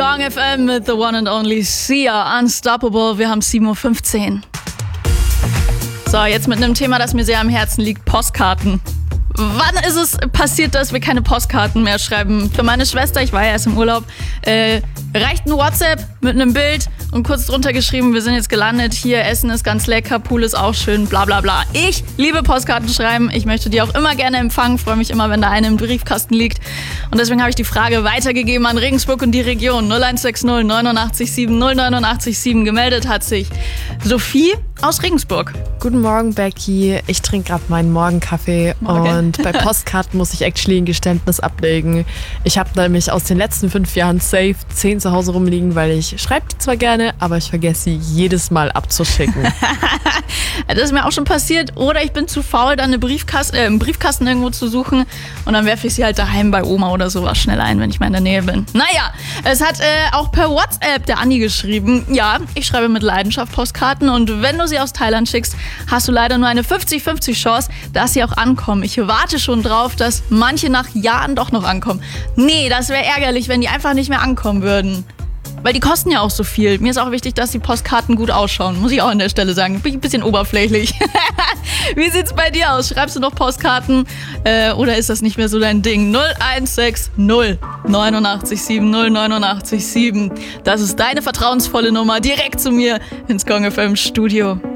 Kong FM mit The One and Only Sia, Unstoppable. Wir haben 7.15 Uhr. So, jetzt mit einem Thema, das mir sehr am Herzen liegt, Postkarten. Wann ist es passiert, dass wir keine Postkarten mehr schreiben? Für meine Schwester, ich war ja erst im Urlaub, reicht ein WhatsApp mit einem Bild und kurz drunter geschrieben, wir sind jetzt gelandet, hier, Essen ist ganz lecker, Pool ist auch schön, bla bla bla. Ich liebe Postkarten schreiben, ich möchte die auch immer gerne empfangen, freue mich immer, wenn da eine im Briefkasten liegt. Und deswegen habe ich die Frage weitergegeben an Regensburg und die Region. 0160 89 7 089 7. Gemeldet hat sich Sophie aus Regensburg. Guten Morgen, Becky. Ich trinke gerade meinen Morgenkaffee und bei Postkarten muss ich actually ein Geständnis ablegen. Ich habe nämlich aus den letzten 5 Jahren safe 10 zu Hause rumliegen, weil ich schreibe die zwar gerne, aber ich vergesse sie jedes Mal abzuschicken. Das ist mir auch schon passiert. Oder ich bin zu faul, dann einen Briefkasten irgendwo zu suchen und dann werfe ich sie halt daheim bei Oma oder sowas schnell ein, wenn ich mal in der Nähe bin. Naja, es hat auch per WhatsApp der Anni geschrieben. Ja, ich schreibe mit Leidenschaft Postkarten und wenn du sie aus Thailand schickst, hast du leider nur eine 50-50 Chance, dass sie auch ankommen. Ich warte schon drauf, dass manche nach Jahren doch noch ankommen. Nee, das wäre ärgerlich, wenn die einfach nicht mehr ankommen würden. Weil die kosten ja auch so viel. Mir ist auch wichtig, dass die Postkarten gut ausschauen. Muss ich auch an der Stelle sagen. Bin ich ein bisschen oberflächlich. Wie sieht's bei dir aus? Schreibst du noch Postkarten? Oder ist das nicht mehr so dein Ding? 0160 89 7 089 7. Das ist deine vertrauensvolle Nummer direkt zu mir ins Kong FM Studio.